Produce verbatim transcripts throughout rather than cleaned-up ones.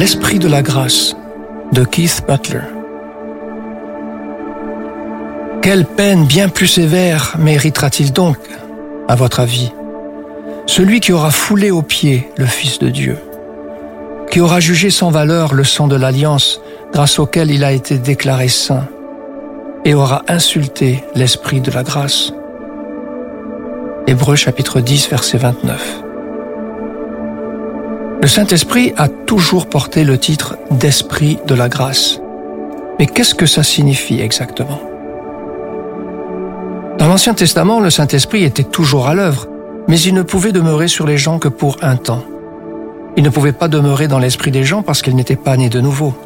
L'esprit de la grâce de Keith Butler. Quelle peine bien plus sévère méritera-t-il donc, à votre avis, celui qui aura foulé aux pieds le Fils de Dieu, qui aura jugé sans valeur le sang de l'alliance grâce auquel il a été déclaré saint, et aura insulté l'esprit de la grâce? Hébreux chapitre dix, verset vingt-neuf. Le Saint-Esprit a toujours porté le titre d'Esprit de la grâce. Mais qu'est-ce que ça signifie exactement? Dans l'Ancien Testament, le Saint-Esprit était toujours à l'œuvre, mais il ne pouvait demeurer sur les gens que pour un temps. Il ne pouvait pas demeurer dans l'esprit des gens parce qu'ils n'étaient pas nés de nouveau.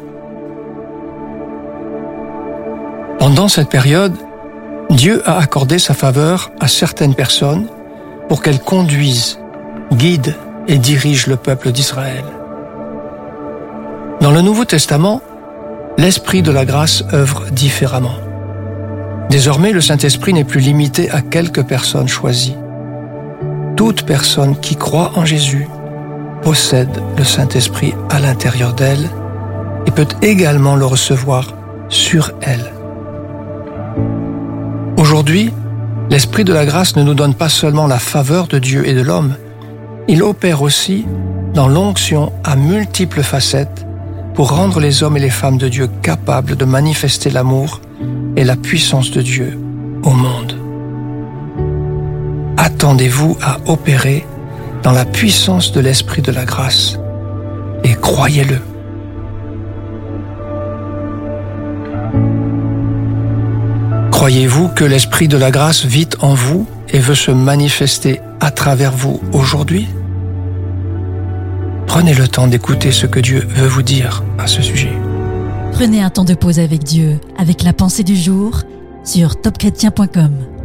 Pendant cette période, Dieu a accordé sa faveur à certaines personnes pour qu'elles conduisent, guident et dirigent le peuple d'Israël. Dans le Nouveau Testament, l'Esprit de la grâce œuvre différemment. Désormais, le Saint-Esprit n'est plus limité à quelques personnes choisies. Toute personne qui croit en Jésus possède le Saint-Esprit à l'intérieur d'elle et peut également le recevoir sur elle. Aujourd'hui, l'Esprit de la grâce ne nous donne pas seulement la faveur de Dieu et de l'homme, il opère aussi dans l'onction à multiples facettes pour rendre les hommes et les femmes de Dieu capables de manifester l'amour et la puissance de Dieu au monde. Attendez-vous à opérer dans la puissance de l'Esprit de la grâce et croyez-le. Croyez-vous que l'Esprit de la grâce vit en vous et veut se manifester à travers vous aujourd'hui? Prenez le temps d'écouter ce que Dieu veut vous dire à ce sujet. Prenez un temps de pause avec Dieu, avec la pensée du jour, sur top chrétien point com.